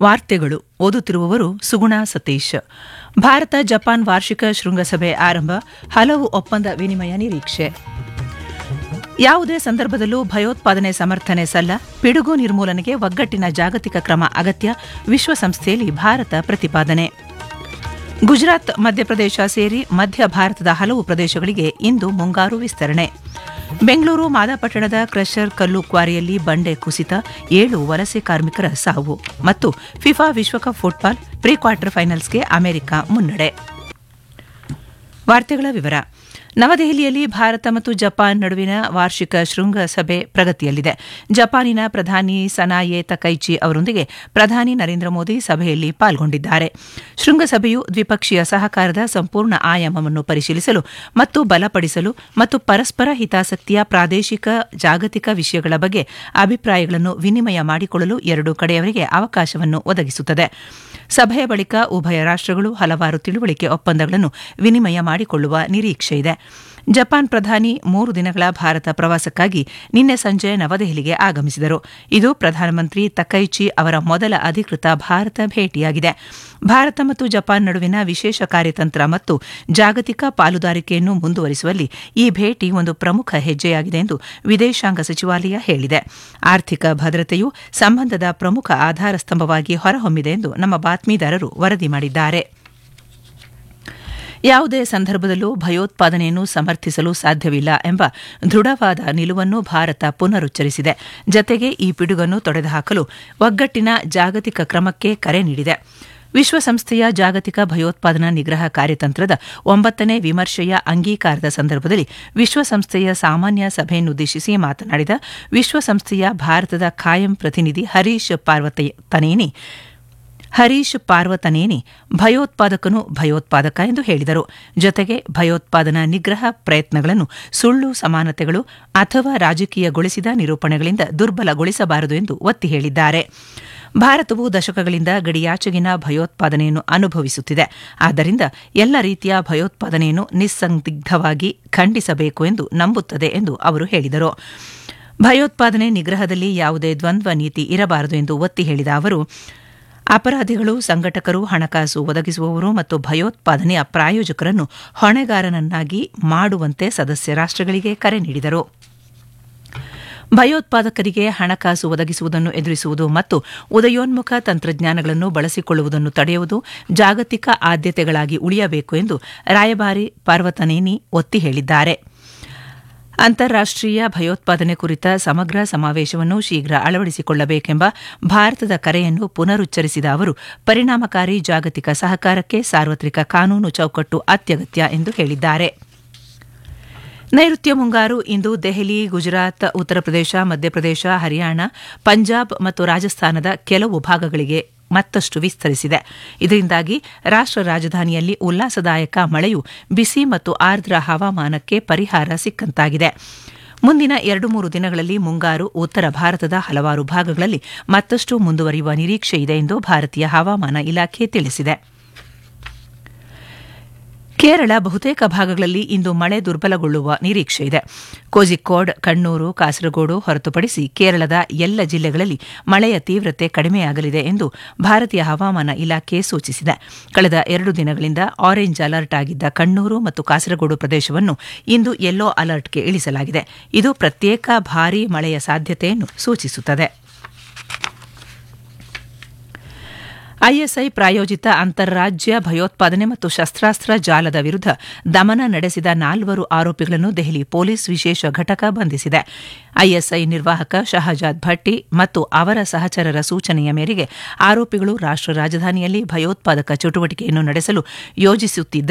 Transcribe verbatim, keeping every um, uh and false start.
ವಾರ್ತೆಗಳು ಓದುತ್ತಿರುವವರು ಸುಗುಣಾ ಸತೀಶ್. ಭಾರತ ಜಪಾನ್ ವಾರ್ಷಿಕ ಶೃಂಗಸಭೆ ಆರಂಭ, ಹಲವು ಒಪ್ಪಂದ ವಿನಿಮಯ ನಿರೀಕ್ಷೆ. ಯಾವುದೇ ಸಂದರ್ಭದಲ್ಲೂ ಭಯೋತ್ಪಾದನೆ ಸಮರ್ಥನೆ ಸಲ್ಲ, ಪಿಡುಗು ನಿರ್ಮೂಲನೆಗೆ ಒಗ್ಗಟ್ಟಿನ ಜಾಗತಿಕ ಕ್ರಮ ಅಗತ್ಯ, ವಿಶ್ವಸಂಸ್ಥೆಯಲ್ಲಿ ಭಾರತ ಪ್ರತಿಪಾದನೆ. ಗುಜರಾತ್, ಮಧ್ಯಪ್ರದೇಶ ಸೇರಿ ಮಧ್ಯ ಭಾರತದ ಹಲವು ಪ್ರದೇಶಗಳಿಗೆ ಇಂದು ಮುಂಗಾರು ವಿಸ್ತರಣೆ. ಬೆಂಗಳೂರು ಮಾದಾಪಟ್ಟಣದ ಕ್ರಷರ್ ಕಲ್ಲು ಕ್ವಾರಿಯಲ್ಲಿ ಬಂಡೆ ಕುಸಿತ, ಏಳು ವಲಸೆ ಕಾರ್ಮಿಕರ ಸಾವು. ಮತ್ತು ಫಿಫಾ ವಿಶ್ವಕಪ್ ಫುಟ್ಬಾಲ್ ಪ್ರೀ ಕ್ವಾರ್ಟರ್ ಫೈನಲ್ಸ್ಗೆ ಅಮೆರಿಕ ಮುನ್ನಡೆ. ವಾರ್ತೆಗಳ ವಿವರ. ನವದೆಹಲಿಯಲ್ಲಿ ಭಾರತ ಮತ್ತು ಜಪಾನ್ ನಡುವಿನ ವಾರ್ಷಿಕ ಶೃಂಗಸಭೆ ಪ್ರಗತಿಯಲ್ಲಿದೆ. ಜಪಾನಿನ ಪ್ರಧಾನಿ ಸನಾಯೆ ತಕೈಚಿ ಅವರೊಂದಿಗೆ ಪ್ರಧಾನಿ ನರೇಂದ್ರ ಮೋದಿ ಸಭೆಯಲ್ಲಿ ಪಾಲ್ಗೊಂಡಿದ್ದಾರೆ. ಶೃಂಗಸಭೆಯು ದ್ವಿಪಕ್ಷೀಯ ಸಹಕಾರದ ಸಂಪೂರ್ಣ ಆಯಾಮವನ್ನು ಪರಿಶೀಲಿಸಲು ಮತ್ತು ಬಲಪಡಿಸಲು ಮತ್ತು ಪರಸ್ಪರ ಹಿತಾಸಕ್ತಿಯ ಪ್ರಾದೇಶಿಕ, ಜಾಗತಿಕ ವಿಷಯಗಳ ಬಗ್ಗೆ ಅಭಿಪ್ರಾಯಗಳನ್ನು ವಿನಿಮಯ ಮಾಡಿಕೊಳ್ಳಲು ಎರಡೂ ಕಡೆಯವರಿಗೆ ಅವಕಾಶವನ್ನು ಒದಗಿಸುತ್ತದೆ. ಸಭೆಯ ಬಳಿಕ ಉಭಯ ರಾಷ್ಟಗಳು ಹಲವಾರು ತಿಳುವಳಿಕೆ ಒಪ್ಪಂದಗಳನ್ನು ವಿನಿಮಯ ಮಾಡಿಕೊಳ್ಳುವ ನಿರೀಕ್ಷೆಯಿದೆ. ಜಪಾನ್ ಪ್ರಧಾನಿ ಮೂರು ದಿನಗಳ ಭಾರತ ಪ್ರವಾಸಕ್ಕಾಗಿ ನಿನ್ನೆ ಸಂಜೆ ನವದೆಹಲಿಗೆ ಆಗಮಿಸಿದರು. ಇದು ಪ್ರಧಾನಮಂತ್ರಿ ತಕೈಚಿ ಅವರ ಮೊದಲ ಅಧಿಕೃತ ಭಾರತ ಭೇಟಿಯಾಗಿದೆ. ಭಾರತ ಮತ್ತು ಜಪಾನ್ ನಡುವಿನ ವಿಶೇಷ ಕಾರ್ಯತಂತ್ರ ಮತ್ತು ಜಾಗತಿಕ ಪಾಲುದಾರಿಕೆಯನ್ನು ಮುಂದುವರಿಸುವಲ್ಲಿ ಈ ಭೇಟಿ ಒಂದು ಪ್ರಮುಖ ಹೆಜ್ಜೆಯಾಗಿದೆ ಎಂದು ವಿದೇಶಾಂಗ ಸಚಿವಾಲಯ ಹೇಳಿದೆ. ಆರ್ಥಿಕ ಭದ್ರತೆಯು ಸಂಬಂಧದ ಪ್ರಮುಖ ಆಧಾರ ಸ್ತಂಭವಾಗಿ ಹೊರಹೊಮ್ಮಿದೆ ಎಂದು ನಮ್ಮ ಬಾತ್ಮೀದಾರರು ವರದಿ ಮಾಡಿದ್ದಾರೆ. ಯಾವುದೇ ಸಂದರ್ಭದಲ್ಲೂ ಭಯೋತ್ಪಾದನೆಯನ್ನು ಸಮರ್ಥಿಸಲು ಸಾಧ್ಯವಿಲ್ಲ ಎಂಬ ದೃಢವಾದ ನಿಲುವನ್ನು ಭಾರತ ಪುನರುಚ್ಚರಿಸಿದೆ. ಜತೆಗೆ ಈ ಪಿಡುಗನ್ನು ತೊಡೆದುಹಾಕಲು ಒಗ್ಗಟ್ಟಿನ ಜಾಗತಿಕ ಕ್ರಮಕ್ಕೆ ಕರೆ ನೀಡಿದೆ. ವಿಶ್ವಸಂಸ್ಥೆಯ ಜಾಗತಿಕ ಭಯೋತ್ಪಾದನಾ ನಿಗ್ರಹ ಕಾರ್ಯತಂತ್ರದ ಒಂಬತ್ತನೇ ವಿಮರ್ಶೆಯ ಅಂಗೀಕಾರದ ಸಂದರ್ಭದಲ್ಲಿ ವಿಶ್ವಸಂಸ್ಥೆಯ ಸಾಮಾನ್ಯ ಸಭೆಯನ್ನುದ್ದೇಶಿಸಿ ಮಾತನಾಡಿದ ವಿಶ್ವಸಂಸ್ಥೆಯ ಭಾರತದ ಖಾಯಂ ಪ್ರತಿನಿಧಿ ಹರೀಶ್ ಪಾರ್ವತನೇನಿ ಹರೀಶ್ ಪಾರ್ವತನೇನಿ ಭಯೋತ್ಪಾದಕನು ಭಯೋತ್ಪಾದಕ ಎಂದು ಹೇಳಿದರು. ಜೊತೆಗೆ ಭಯೋತ್ಪಾದನಾ ನಿಗ್ರಹ ಪ್ರಯತ್ನಗಳನ್ನು ಸುಳ್ಳು ಸಮಾನತೆಗಳು ಅಥವಾ ರಾಜಕೀಯಗೊಳಿಸಿದ ನಿರೂಪಣೆಗಳಿಂದ ದುರ್ಬಲಗೊಳಿಸಬಾರದು ಎಂದು ಒತ್ತಿ ಹೇಳಿದ್ದಾರೆ. ಭಾರತವು ದಶಕಗಳಿಂದ ಗಡಿಯಾಚೆಗಿನ ಭಯೋತ್ಪಾದನೆಯನ್ನು ಅನುಭವಿಸುತ್ತಿದೆ. ಆದ್ದರಿಂದ ಎಲ್ಲ ರೀತಿಯ ಭಯೋತ್ಪಾದನೆಯನ್ನು ನಿಸ್ಸಂದಿಗ್ಧವಾಗಿ ಖಂಡಿಸಬೇಕು ಎಂದು ನಂಬುತ್ತದೆ ಎಂದು ಅವರು ಹೇಳಿದರು. ಭಯೋತ್ಪಾದನೆ ನಿಗ್ರಹದಲ್ಲಿ ಯಾವುದೇ ದ್ವಂದ್ವ ನೀತಿ ಇರಬಾರದು ಎಂದು ಒತ್ತಿ ಹೇಳಿದ ಅವರು, ಅಪರಾಧಿಗಳು, ಸಂಘಟಕರು, ಹಣಕಾಸು ಒದಗಿಸುವವರು ಮತ್ತು ಭಯೋತ್ಪಾದನೆಯ ಪ್ರಾಯೋಜಕರನ್ನು ಹೊಣೆಗಾರನನ್ನಾಗಿ ಮಾಡುವಂತೆ ಸದಸ್ಯ ರಾಷ್ಟಗಳಿಗೆ ಕರೆ ನೀಡಿದರು. ಭಯೋತ್ಪಾದಕರಿಗೆ ಹಣಕಾಸು ಒದಗಿಸುವುದನ್ನು ಎದುರಿಸುವುದು ಮತ್ತು ಉದಯೋನ್ಮುಖ ತಂತ್ರಜ್ಞಾನಗಳನ್ನು ಬಳಸಿಕೊಳ್ಳುವುದನ್ನು ತಡೆಯುವುದು ಜಾಗತಿಕ ಆದ್ಯತೆಗಳಾಗಿ ಉಳಿಯಬೇಕು ಎಂದು ರಾಯಭಾರಿ ಪಾರ್ವತನೇನಿ ಒತ್ತಿ ಹೇಳಿದ್ದಾರೆ. ಅಂತಾರಾಷ್ಟೀಯ ಭಯೋತ್ಪಾದನೆ ಕುರಿತ ಸಮಗ್ರ ಸಮಾವೇಶವನ್ನು ಶೀಘ್ರ ಅಳವಡಿಸಿಕೊಳ್ಳಬೇಕೆಂಬ ಭಾರತದ ಕರೆಯನ್ನು ಪುನರುಚ್ಚರಿಸಿದ ಅವರು, ಪರಿಣಾಮಕಾರಿ ಜಾಗತಿಕ ಸಹಕಾರಕ್ಕೆ ಸಾರ್ವತ್ರಿಕ ಕಾನೂನು ಚೌಕಟ್ಟು ಅತ್ಯಗತ್ಯ ಎಂದು ಹೇಳಿದ್ದಾರೆ. ನೈಋತ್ಯ ಮುಂಗಾರು ಇಂದು ದೆಹಲಿ, ಗುಜರಾತ್, ಉತ್ತರ ಪ್ರದೇಶ, ಮಧ್ಯಪ್ರದೇಶ, ಹರಿಯಾಣ, ಪಂಜಾಬ್ ಮತ್ತು ರಾಜಸ್ಥಾನದ ಕೆಲವು ಭಾಗಗಳಿಗೆ ಮತ್ತಷ್ಟು ವಿಸ್ತರಿಸಿದೆ. ಇದರಿಂದಾಗಿ ರಾಷ್ಟ ರಾಜಧಾನಿಯಲ್ಲಿ ಉಲ್ಲಾಸದಾಯಕ ಮಳೆಯು ಬಿಸಿ ಮತ್ತು ಆರ್ದ್ರ ಹವಾಮಾನಕ್ಕೆ ಪರಿಹಾರ ಸಿಕ್ಕಂತಾಗಿದೆ. ಮುಂದಿನ ಎರಡು ಮೂರು ದಿನಗಳಲ್ಲಿ ಮುಂಗಾರು ಉತ್ತರ ಭಾರತದ ಹಲವಾರು ಭಾಗಗಳಲ್ಲಿ ಮತ್ತಷ್ಟು ಮುಂದುವರಿಯುವ ನಿರೀಕ್ಷೆಯಿದೆ ಎಂದು ಭಾರತೀಯ ಹವಾಮಾನ ಇಲಾಖೆ ತಿಳಿಸಿದೆ. ಕೇರಳ ಬಹುತೇಕ ಭಾಗಗಳಲ್ಲಿ ಇಂದು ಮಳೆ ದುರ್ಬಲಗೊಳ್ಳುವ ನಿರೀಕ್ಷೆಯಿದೆ. ಕೋಜಿಕೋಡ್, ಕಣ್ಣೂರು, ಕಾಸರಗೋಡು ಹೊರತುಪಡಿಸಿ ಕೇರಳದ ಎಲ್ಲ ಜಿಲ್ಲೆಗಳಲ್ಲಿ ಮಳೆಯ ತೀವ್ರತೆ ಕಡಿಮೆಯಾಗಲಿದೆ ಎಂದು ಭಾರತೀಯ ಹವಾಮಾನ ಇಲಾಖೆ ಸೂಚಿಸಿದೆ. ಕಳೆದ ಎರಡು ದಿನಗಳಿಂದ ಆರೆಂಜ್ ಅಲರ್ಟ್ ಆಗಿದ್ದ ಕಣ್ಣೂರು ಮತ್ತು ಕಾಸರಗೋಡು ಪ್ರದೇಶವನ್ನು ಇಂದು ಯೆಲ್ಲೋ ಅಲರ್ಟ್ಗೆ ಇಳಿಸಲಾಗಿದೆ. ಇದು ಪ್ರತ್ಯೇಕ ಭಾರೀ ಮಳೆಯ ಸಾಧ್ಯತೆಯನ್ನು ಸೂಚಿಸುತ್ತದೆ. ಐಎಸ್ಐ ಪ್ರಾಯೋಜಿತ ಅಂತಾರಾಜ್ಯ ಭಯೋತ್ಪಾದನೆ ಮತ್ತು ಶಸ್ತ್ರಾಸ್ತ್ರ ಜಾಲದ ವಿರುದ್ಧ ದಮನ ನಡೆಸಿದ ನಾಲ್ವರು ಆರೋಪಿಗಳನ್ನು ದೆಹಲಿ ಪೊಲೀಸ್ ವಿಶೇಷ ಘಟಕ ಬಂಧಿಸಿದೆ. ಐಎಸ್ಐ ನಿರ್ವಾಹಕ ಶಹಜಾದ್ ಭಟ್ಟಿ ಮತ್ತು ಅವರ ಸಹಚರರ ಸೂಚನೆಯ ಮೇರೆಗೆ ಆರೋಪಿಗಳು ರಾಷ್ಟ ರಾಜಧಾನಿಯಲ್ಲಿ ಭಯೋತ್ಪಾದಕ ಚಟುವಟಿಕೆಯನ್ನು ನಡೆಸಲು ಯೋಜಿಸುತ್ತಿದ್ದ